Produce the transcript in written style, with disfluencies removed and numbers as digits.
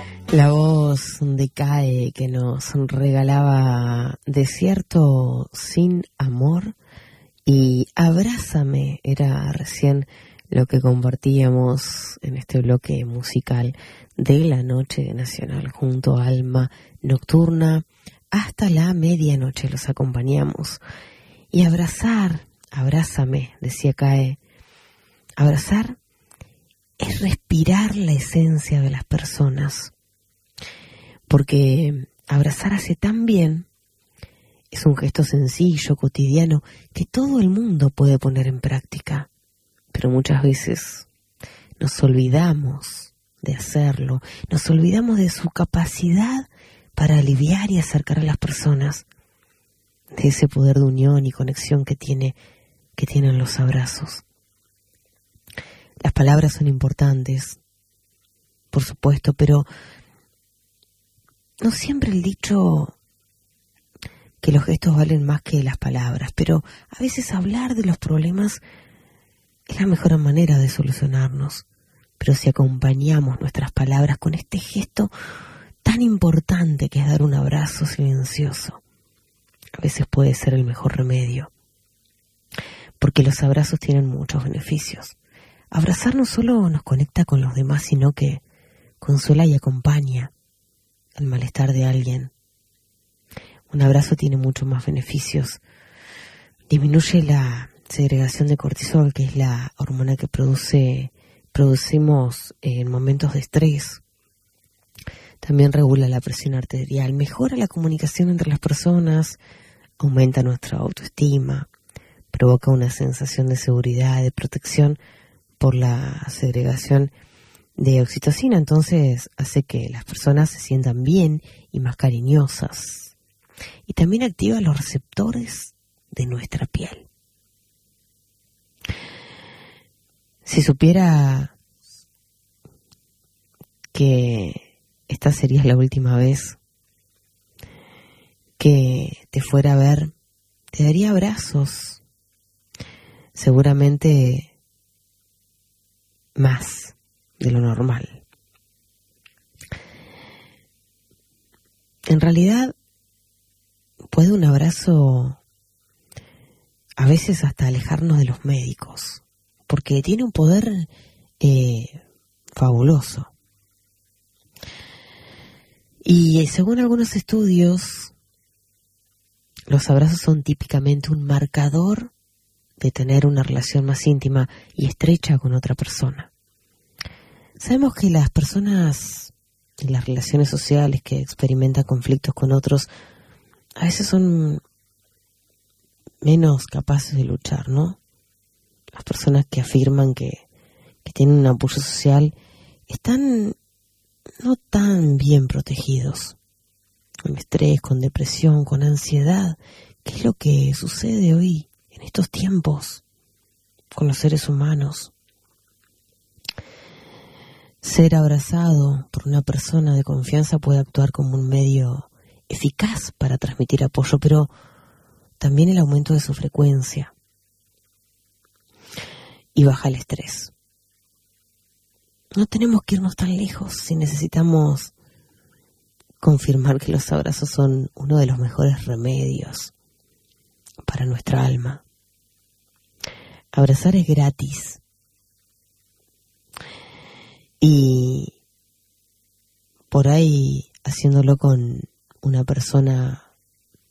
La voz de Cae que nos regalaba Desierto sin amor y Abrázame era recién lo que compartíamos en este bloque musical de la Noche Nacional junto a Alma Nocturna. Hasta la medianoche los acompañamos. Y abrázame, decía Cae, abrazar es respirar la esencia de las personas. Porque abrazar hace tan bien, es un gesto sencillo, cotidiano, que todo el mundo puede poner en práctica. Pero muchas veces nos olvidamos de hacerlo, nos olvidamos de su capacidad para aliviar y acercar a las personas, de ese poder de unión y conexión que tienen los abrazos. Las palabras son importantes, por supuesto, pero no siempre el dicho que los gestos valen más que las palabras, pero a veces hablar de los problemas es la mejor manera de solucionarnos. Pero si acompañamos nuestras palabras con este gesto tan importante que es dar un abrazo silencioso, a veces puede ser el mejor remedio. Porque los abrazos tienen muchos beneficios. Abrazar no solo nos conecta con los demás, sino que consuela y acompaña el malestar de alguien. Un abrazo tiene muchos más beneficios. Disminuye la segregación de cortisol, que es la hormona que producimos en momentos de estrés. También regula la presión arterial, mejora la comunicación entre las personas, aumenta nuestra autoestima, provoca una sensación de seguridad, de protección por la segregación de oxitocina, entonces hace que las personas se sientan bien y más cariñosas. Y también activa los receptores de nuestra piel. Si supiera que esta sería la última vez que te fuera a ver, te daría abrazos, seguramente más de lo normal. En realidad, puede un abrazo a veces hasta alejarnos de los médicos, porque tiene un poder fabuloso. Y según algunos estudios, los abrazos son típicamente un marcador de tener una relación más íntima y estrecha con otra persona. Sabemos que las personas en las relaciones sociales que experimentan conflictos con otros a veces son menos capaces de luchar, ¿no? Las personas que afirman que tienen un apoyo social están no tan bien protegidos, con estrés, con depresión, con ansiedad. ¿Qué es lo que sucede hoy, en estos tiempos, con los seres humanos? Ser abrazado por una persona de confianza puede actuar como un medio eficaz para transmitir apoyo, pero también el aumento de su frecuencia y baja el estrés. No tenemos que irnos tan lejos si necesitamos confirmar que los abrazos son uno de los mejores remedios para nuestra alma. Abrazar es gratis. Y por ahí, haciéndolo con una persona